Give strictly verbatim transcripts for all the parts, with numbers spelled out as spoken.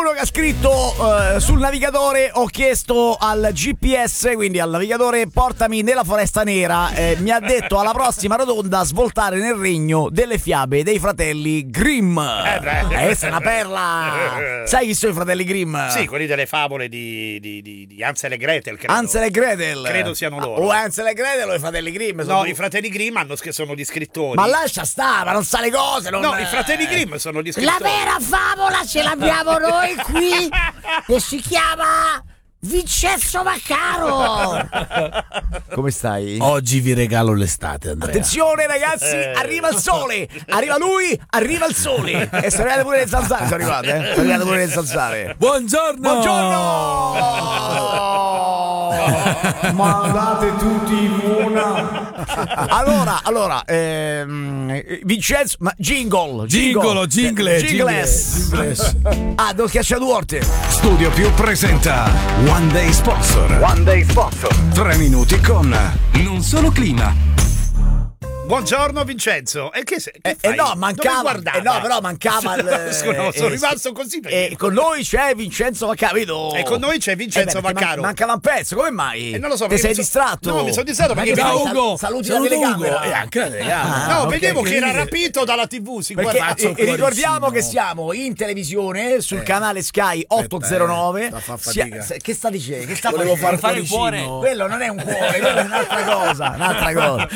qualcuno che ha scritto uh, sul navigatore: ho chiesto al G P S, quindi al navigatore, portami nella foresta nera. Eh, mi ha detto alla prossima rotonda svoltare nel regno delle fiabe dei fratelli Grimm. Eh, beh. Eh, questa è una perla. Sai chi sono i fratelli Grimm? Sì, quelli delle favole di, di, di, di Hansel e Gretel, credo. Hansel e Gretel. Credo siano loro. O Hansel e Gretel o i fratelli Grimm? No, tu... i fratelli Grimm hanno, che sono gli scrittori. Ma lascia stare, ma non sa le cose. Non... No, i fratelli Grimm sono gli scrittori. La vera favola ce l'abbiamo noi qui e si chiama Vincenzo Vaccaro. Come stai? Oggi vi regalo l'estate, Andrea. Attenzione ragazzi, arriva il sole. Arriva lui, arriva il sole. E sono arrivate pure le zanzare. Sono arrivate, eh? Sono arrivate pure le zanzare. Buongiorno. Buongiorno. Ma andate tutti in una. Allora, allora, ehm, Vincenzo, ma jingle, Jingle, jingle, jingles. jingles. Ah, devo schiacciare due volte. Studio Più presenta One Day Sponsor. One Day Sponsor. Tre minuti con Non Solo Clima. Buongiorno Vincenzo. E che, sei, che Eh, fai? eh no, mancava. Dove Eh no, però mancava il. Scusa, sono eh, rimasto così. E con noi c'è Vincenzo Vaccaro, vedo. E con noi c'è Vincenzo Eh beh, Vaccaro. man- mancava un pezzo, come mai? E non lo so, Ti perché sei mi so- distratto? No, mi sono distratto perché Ma che vedevo- fai? Sal- saluti la Saluto telecamera. Ugo, e anche la telecamera. Ah, No, ok, vedevo ok. che era rapito dalla tivù. Si Perché guarda. eh, eh, ricordiamo che siamo in televisione sul canale Sky ottocentonove. sta a far Sia- fatica. se- che sta dicendo? Che sta Volevo facendo? far fare il cuore. Quello non è un cuore, quello è un'altra cosa, un'altra cosa.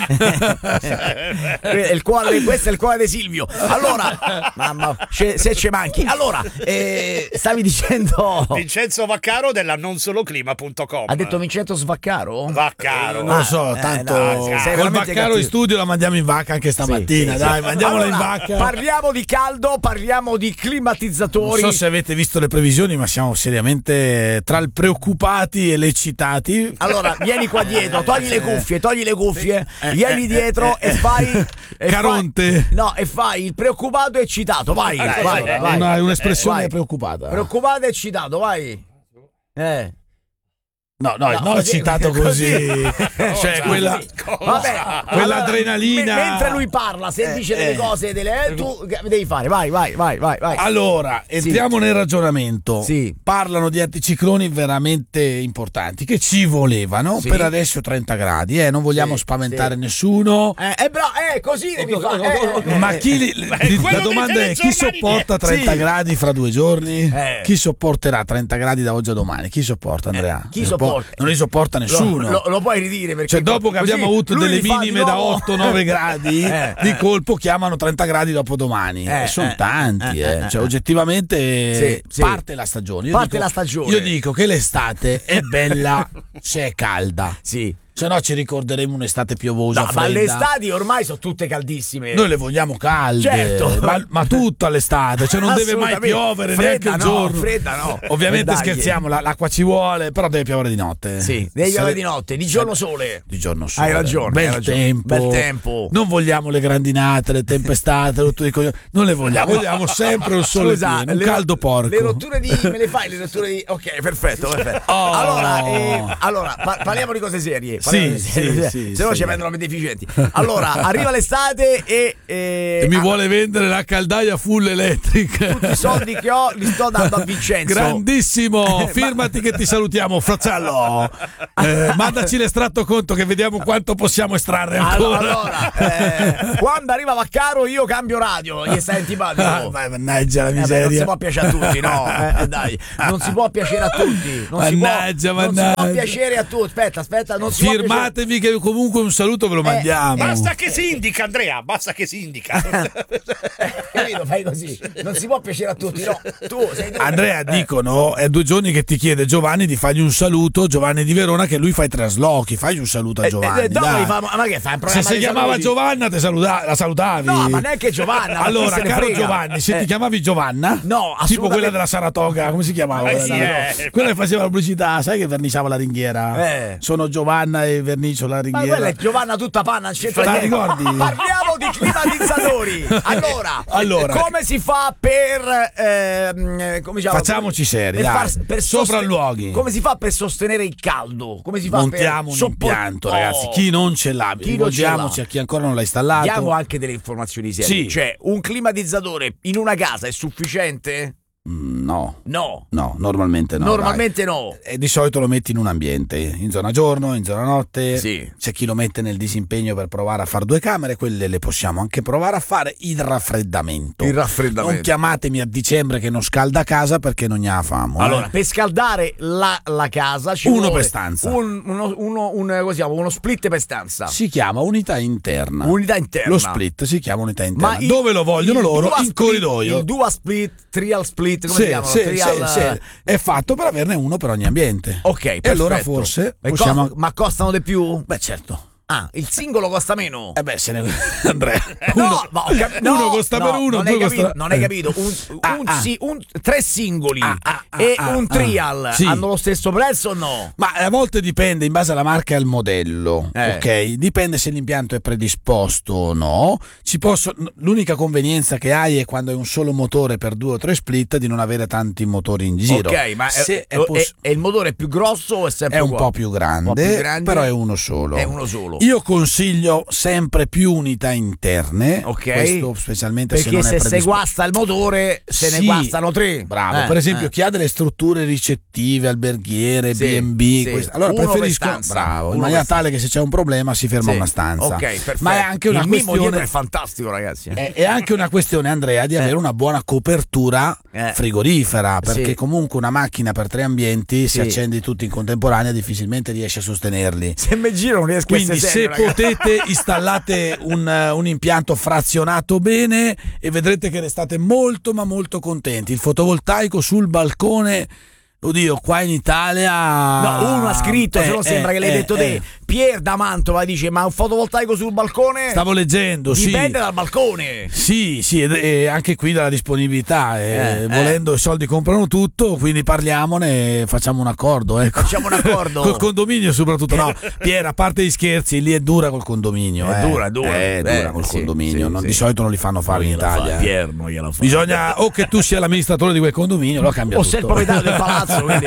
il cuore, questo è il cuore di Silvio. Allora, mamma, ce- se ci manchi. Allora, eh, stavi dicendo. Vincenzo Vaccaro della non solo clima punto com. Ha detto Vincenzo Svaccaro? Vaccaro. Non lo so, eh, tanto no, sei col veramente Vaccaro cattivo. in studio la mandiamo in vacca anche stamattina. Sì, sì, Dai, sì. mandiamola in Allora, vacca. Parliamo di caldo, parliamo di Non climatizzatori. so se avete visto le previsioni, ma siamo seriamente tra il preoccupati e l'eccitati. Allora, vieni qua dietro, togli le cuffie, togli le cuffie, Eh, vieni eh, dietro eh, e fai. e Caronte. fai- no, e fai il preoccupato e eccitato, vai, Dai, vai, dai, vai. Una- un'espressione Vai. preoccupata. Preoccupato e eccitato, vai. Eh. No, no, No, non così- citato così. così. Cioè, quella. Vabbè, Quell'adrenalina. me- mentre lui parla, se dice delle eh. cose, delle, eh, tu devi fare, vai, vai, vai, vai, vai. Allora, entriamo nel ragionamento. Sì. Parlano di anticicloni veramente importanti che ci volevano. Sì. Per adesso trenta gradi, eh, non vogliamo Sì, spaventare sì. nessuno. Eh, eh, bra- eh, così devi fare. eh, eh, Ma eh. chi li- li- quello la dei domanda è: chi telegiornali- sopporta trenta Sì. gradi fra due giorni? Eh. Chi sopporterà trenta gradi da oggi a domani? Chi sopporta, Andrea? chi Non sopporta? può- Non li sopporta nessuno. Lo, lo, lo puoi ridire perché Cioè, dopo che così abbiamo avuto lui delle li fa di minime da nuovo. otto nove gradi, Eh, di eh. colpo chiamano trenta gradi dopo domani. Eh, E sono eh, tanti, eh, eh. eh, Cioè, eh. oggettivamente Sì, sì. parte la stagione. Io Parte dico- la stagione. Io dico che l'estate è bella se è calda. Sì. Se no ci ricorderemo un'estate piovosa, No, ma fredda. le estati ormai sono tutte caldissime. Noi le vogliamo calde, Certo. ma, ma tutta l'estate, cioè non deve mai Assolutamente. piovere Fredda neanche un no, giorno. fredda no. Ovviamente Dai. scherziamo, la- l'acqua ci vuole, però deve piovere di notte. Sì, devi Se- piovere di notte, di giorno sole. Di giorno sole. Hai ragione, Bel hai ragione. tempo. Bel tempo. Non vogliamo le grandinate, le tempestate, rotture di coglioni. Non le vogliamo, vogliamo sempre un sole Scusa, pieno, un le- caldo porco. Le rotture di me le fai le rotture di ok, perfetto, perfetto. Oh. Allora, eh, allora pa- parliamo di cose serie. Parliamo Sì, di cose serie, sì, sì, se no sì. ci vendono per deficienti. Allora, arriva l'estate e, eh, E mi ah, vuole vendere la caldaia full electric. tutti i soldi che ho li sto dando a Vincenzo. Grandissimo, firmati che ti salutiamo, fratello. Eh, mandaci l'estratto conto che vediamo quanto possiamo estrarre ancora. Allora, eh, quando arriva Vaccaro io cambio radio, gli stai antipatico. Ah, vai, mannaggia la Eh beh, miseria. non si può piacere a tutti, no? Eh, dai, non si può piacere a tutti. Non Mannaggia, si può, non si può mannaggia. piacere a tutti. Aspetta, aspetta, non si può piacere. Firmatevi che comunque un saluto ve lo mandiamo. Basta che si indica, Andrea, basta che si indica. Capito? Fai così. Non si può piacere a tutti, no? Tu sei tu. Andrea, dicono, è due giorni che ti chiede Giovanni di fargli un saluto, Giovanni di Verona, che lui fa i traslochi, fai un saluto a Giovanni. Eh, eh, dopo dai. gli fa- ma che fai un Se programma si di chiamava saluti? Giovanna te saluta- la salutavi. No, ma neanche Giovanna. ma chi Allora, se ne caro frega? Giovanni, se Eh, ti chiamavi Giovanna, No, tipo assolutamente. quella della Saratoga, come si chiamava? Ma Quella, chi della- è? quella che faceva la pubblicità, sai che verniciava la ringhiera? Eh. Sono Giovanna e vernicio la Ma ringhiera. quella è Giovanna tutta panna, non c'entra Te la niente. ricordi? Parliamo di climatizzatori. Allora, Allora. come si fa per ehm, eh, come diciamo, Facciamoci seri, per dai. far- per Sopralluoghi. Come si fa per sostenere il caldo? Come si fa Montiamo per un soppor- impianto, Oh. ragazzi. Chi non ce l'ha, Chi non ce l'ha. rivolgiamoci a chi ancora non l'ha installato. Diamo anche delle informazioni serie. Sì. Cioè, un climatizzatore in una casa è sufficiente? Mm, No. No. No, normalmente no. Normalmente dai. no. E di solito lo metti in un ambiente, in zona giorno, in zona notte. Sì. C'è chi lo mette nel disimpegno per provare a fare due camere, quelle le possiamo anche provare a fare. Il raffreddamento. Il raffreddamento. Non chiamatemi a dicembre che non scalda casa perché non ne ha famo. Allora, eh. per scaldare la, la casa ci Uno vuole per stanza. Un, uno, uno, un, come si chiama? Uno split per stanza. Si chiama unità interna. Unità interna. Lo split si chiama unità interna. il- Dove lo vogliono il loro? dual In split- corridoio. Il dual split, trial split, come Sì, si chiamano? sì, Trial, sì, sì. È fatto per averne uno per ogni ambiente. Ok, E allora perfetto. forse E possiamo. co- ma costano di più? Beh, certo. Ah, il singolo costa meno. Eh beh, se ne Andrea. No, Uno, ma ho cap- no, uno costa no, per uno, non due hai capito, costa- non hai capito. Un, Ah, un, ah. sì, un- tre singoli Ah, ah, ah, e ah, un ah. trial Sì. hanno lo stesso prezzo o no? Ma a volte dipende in base alla marca e al modello, Eh. ok? Dipende se l'impianto è predisposto o no. Ci posso, l'unica convenienza che hai è quando hai un solo motore per due o tre split di non avere tanti motori in giro. Ok, ma è, se è, è- poss- è il motore più grosso o è sempre è un uguale? po' più grande, Un po' più grande, però è uno solo. È uno solo. Io consiglio sempre più unità interne, Ok. questo specialmente se Perché non è se si predisposto. guasta il motore, se ne Sì, guastano tre. Bravo, Eh, per esempio eh. chi ha delle strutture ricettive, alberghiere, Sì, B and B, sì. queste- allora Uno per preferisco stanza. bravo, Uno in maniera per tale che se c'è un problema si ferma Sì. una stanza. Ok, perfetto. Ma è anche una il mimo dietro questione è fantastico, ragazzi. è, è anche una questione, Andrea, di avere una buona copertura Eh. frigorifera, perché Sì. comunque una macchina per tre ambienti, Sì. se accendi tutti in contemporanea, difficilmente riesci a sostenerli. Se mi giro non riesco a Quindi essere se serio, ragazzi. potete installate un, uh, un impianto frazionato bene e vedrete che restate molto ma molto contenti. Il fotovoltaico sul balcone, oddio, qua in Italia No, uno ha scritto, eh, se no sembra eh, che l'hai eh, detto te. eh. Pier da Mantova dice: ma un fotovoltaico sul balcone? Stavo leggendo, sì. Dipende dal balcone. Sì, sì, ed- e anche qui dalla disponibilità. eh, Eh, volendo i soldi comprano tutto, quindi parliamone e facciamo un accordo. Ecco. Facciamo un accordo. Col condominio soprattutto. No, Pier, a parte gli scherzi, lì è dura col condominio. È eh. dura, è dura. È dura Eh, col sì, condominio. sì, non- sì. Di solito non li fanno fare in Italia. eh. Pier non gliela fa. Bisogna o che tu sia l'amministratore di quel condominio, lo cambia O tutto. sei il proprietario del palazzo. quindi-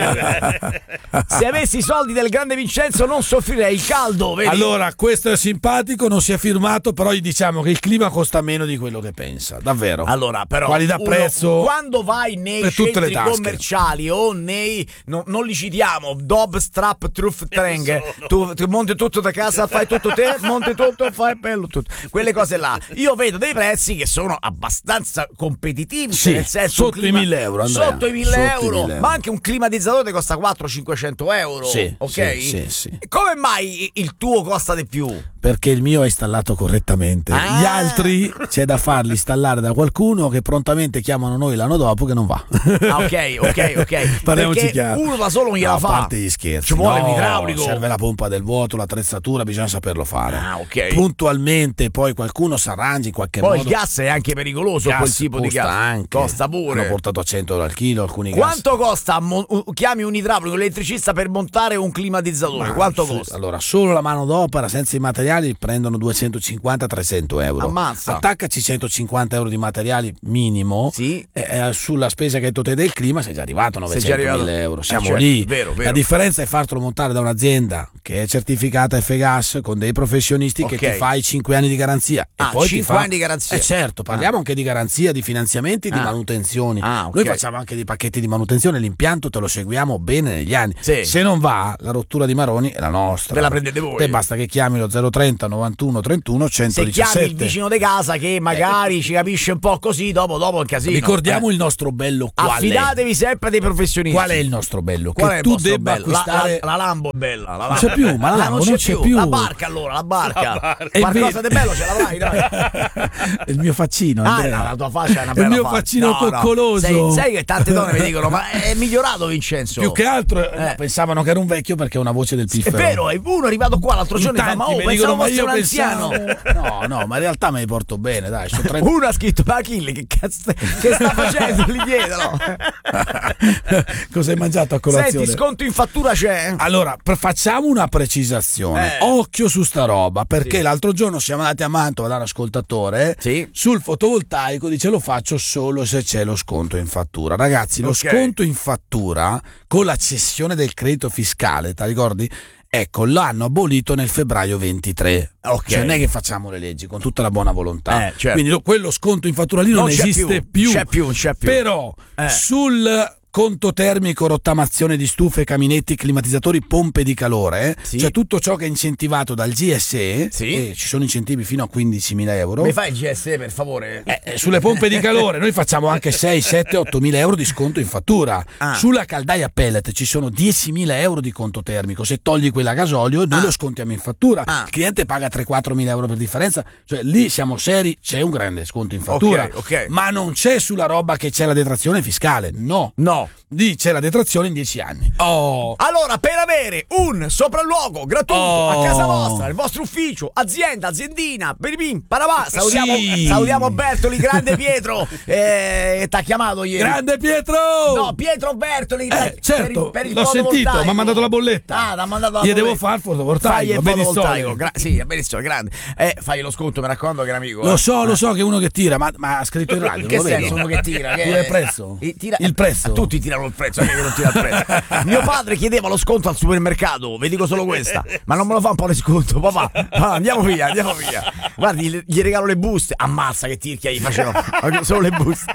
Se avessi i soldi del grande Vincenzo non soffrirei il caldo, vedi? Allora, questo è simpatico, non si è firmato, però gli diciamo che il clima costa meno di quello che pensa, davvero. Allora, però, qualità uno- prezzo quando vai nei per tutte le centri tasche. commerciali o nei no- non li citiamo, Dob, Strap, Truff, Trang, tu, tu monti tutto da casa, fai tutto te, monti tutto, fai bello tutto. Quelle cose là. Io vedo dei prezzi che sono abbastanza competitivi, Sì, nel senso, sotto un clima- i mille euro, Andrea. Sotto i mille Sotto i euro, mille euro. ma anche un climatizzatore ti costa quattrocento cinquecento euro. Sì, ok? sì, sì, sì. Come mai il tuo costa di più? Perché il mio è installato correttamente. Ah. Gli altri c'è da farli installare da qualcuno che prontamente chiamano noi l'anno dopo che non va. Ah, ok, ok, ok. Parliamoci Perché chiaro. uno da solo non gliela No, fa. a parte gli scherzi. Ci vuole no, l'idraulico. serve la pompa del vuoto, l'attrezzatura, bisogna saperlo fare. Ah, ok. Puntualmente, poi qualcuno si arrangi in qualche Poi modo. il gas è anche pericoloso, Gas quel tipo di costa gas. anche. Costa pure. Hanno portato a cento euro al chilo alcuni gas. Quanto costa? mo- chiami un idraulico, un elettricista per montare un climatizzatore? Ma Quanto su- costa? Allora, solo la manodopera senza i materiali prendono duecentocinquanta trecento euro. Ammazza. Attaccaci centocinquanta euro di materiali minimo. Sì. E, eh, sulla spesa che hai detto te del clima sei già arrivato a Sei già arrivato. novecentomila euro. Siamo Eh, certo, lì. vero, vero. La differenza è fartelo montare da un'azienda che è certificata F Gas con dei professionisti Ok. che ti fai cinque anni di garanzia. Ah, e poi ti cinque fa- anni di garanzia. Eh certo, parliamo anche di garanzia, di finanziamenti, di Ah. manutenzioni. Ah, ok. Noi facciamo anche dei pacchetti di manutenzione, l'impianto te lo seguiamo bene negli anni. Sì. Se non va, la rottura di Maroni è la nostra. Ve la prendete voi. Te basta che chiami lo zero trenta novantuno trentuno Se centodiciassette. chiami il vicino di casa che magari ci capisce un po' così, dopo, dopo è un casino. Ricordiamo Eh. il nostro bello qual è. Affidatevi sempre dei professionisti. Qual è il nostro bello? Qual che è il tu vostro debba bello? La- acquistare. La, la Lambo è bella. La Non c'è più, ma la Ah, Lambo non c'è più. La barca allora, la barca. La barca. È Qualcosa vero. di bello ce l'avrai, dai. il mio faccino, Ah, Andrea. no, la tua faccia è una Il bella mio faccia. faccino No, no. coccoloso. Sai, sai che tante donne mi dicono: ma è migliorato Vincenzo? Più che altro eh, Eh. pensavano che era un vecchio perché è una voce del È piffero. vero, è uno è arrivato qua l'altro giorno e fa: ma oh, mi pensavo dicono, ma fosse io un anziano. pensavo... No, no, ma in realtà me li porto bene, dai, sono trenta... Uno ha scritto: ma Achille, che cazzo che sta facendo lì dietro? Cosa hai mangiato a colazione? Senti, sconto in fattura c'è? Allora, pre- facciamo una precisazione. Eh. Occhio su sta roba, perché Sì. l'altro giorno siamo andati a Mantova dall'ascoltatore. Sì. Sul fotovoltaico dice lo faccio solo se c'è lo sconto in fattura. Ragazzi, lo Ok. sconto in fattura con la cessione del credito fiscale, ti ricordi? Ecco, l'hanno abolito nel febbraio ventitré. Ok. Cioè, non è che facciamo le leggi con tutta la buona volontà. Eh, certo. Quindi lo- quello sconto in fattura lì non, Non c'è esiste più, più. c'è più, c'è più. Però Eh. sul conto termico, rottamazione di stufe, caminetti, climatizzatori, pompe di calore, eh, Sì. cioè tutto ciò che è incentivato dal G S E, Sì. e ci sono incentivi fino a quindicimila euro. Mi fai il G S E per favore? Eh, eh, sulle pompe di calore noi facciamo anche sei, sette, ottomila euro di sconto in fattura. Ah. Sulla caldaia pellet ci sono diecimila euro di conto termico. Se togli quella a gasolio noi Ah. lo scontiamo in fattura. Ah. Il cliente paga tre quattro mila euro per differenza. Cioè lì siamo seri, c'è un grande sconto in fattura. Ok, ok. Ma non c'è sulla roba che c'è la detrazione fiscale. No. No. Lì c'è la detrazione in dieci anni. Oh. Allora, per avere un sopralluogo gratuito Oh. a casa vostra, nel vostro ufficio, azienda, aziendina, peribim, parabà, salutiamo, Sì. salutiamo Bertoli, grande Pietro, eh, t'ha chiamato ieri. Grande Pietro! No, Pietro Bertoli, Eh, per, certo, per il, per il l'ho sentito, fotovoltaico. mi ha mandato la bolletta. Ah, t'ha mandato la Gli devo bolletta. fare il fotovoltaico, Fagli il va benissimo. fotovoltaico, gra- sì, è benissimo, grande. Eh, fagli lo sconto, mi raccomando che è un amico. Lo eh. so, lo so che è uno che tira, ma, ma ha scritto in radio. In che lo vedo. senso uno che tira? Che- Tira il prezzo? Eh, tira- Il prezzo. A tutti tirano il prezzo, anche che non tira il prezzo. Mio padre chiedeva lo sconto al supermercato, vi dico solo questa, ma non me lo fa un po' di sconto, papà. Ah, andiamo via, andiamo via. Guardi, gli, gli regalo le buste. Ammazza che tirchia gli facevo. Solo le buste.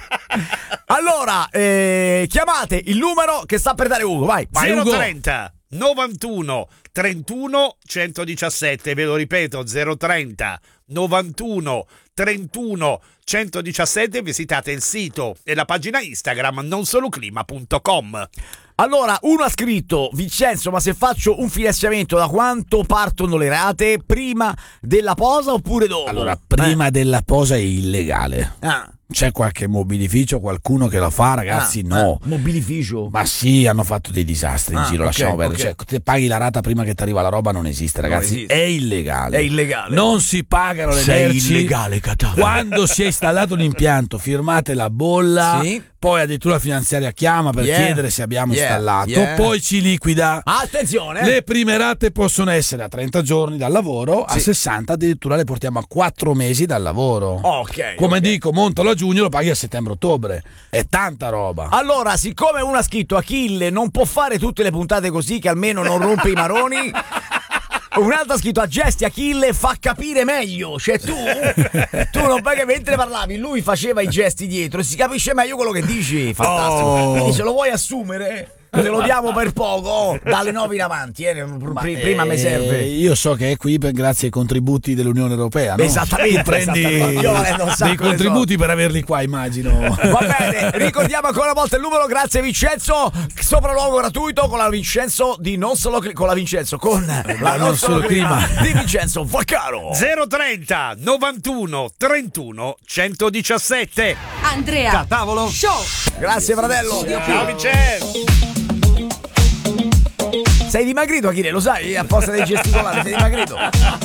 Allora, eh, chiamate il numero che sta per dare Ugo, vai. Vai, zero Ugo. trenta novantuno trentuno centodiciassette, ve lo ripeto, zero trenta novantuno trentuno centodiciassette. Visitate il sito e la pagina Instagram nonsoloclima punto com. Allora, uno ha scritto: Vincenzo, ma se faccio un finanziamento, da quanto partono le rate? Prima della posa oppure dopo? Allora, prima della posa è illegale. Eh. Ah. C'è qualche mobilificio, qualcuno che lo fa, ragazzi? Ah, no. ah, mobilificio. Ma sì, hanno fatto dei disastri in Ah, giro, ok, lasciamo perdere. ok. Cioè, te paghi la rata prima che ti arriva la roba, non esiste, Non ragazzi. esiste. È illegale. È illegale. Non si pagano le Sei merci. illegale, Catania. Quando si è installato l'impianto, firmate la bolla. Sì. Poi addirittura la finanziaria chiama per Yeah. chiedere se abbiamo Yeah. installato. Yeah. Poi ci liquida. Attenzione. Le prime rate possono essere a trenta giorni dal lavoro, a Sì. sessanta addirittura le portiamo a quattro mesi dal lavoro. Ok. Come ok. dico, montalo a giugno, lo paghi a settembre-ottobre. È tanta roba. Allora, siccome uno ha scritto Achille non può fare tutte le puntate così che almeno non rompe i maroni, un altro ha scritto a gesti Achille fa capire meglio. Cioè tu, tu non perché mentre parlavi lui faceva i gesti dietro e si capisce meglio quello che dici. Fantastico. Oh. Quindi se lo vuoi assumere te lo diamo per poco dalle nove in avanti, eh, pr- prima mi Eh, serve. Io so che è qui per, grazie ai contributi dell'Unione Europea, no? Esattamente, Tu prendi esattamente. Io prendo un sacco dei di contributi per averli qua, immagino. Va bene, ricordiamo ancora una volta il numero, grazie Vincenzo, sopralluogo gratuito con la Vincenzo di non solo cli- con la Vincenzo, con la non, solo clima di Vincenzo Vaccaro. zero trenta novantuno trentuno centodiciassette. Andrea Tavolo. Show. Grazie fratello. Ciao Vincenzo. Sei dimagrito Achille, lo sai? A forza dei gesticolari sei dimagrito.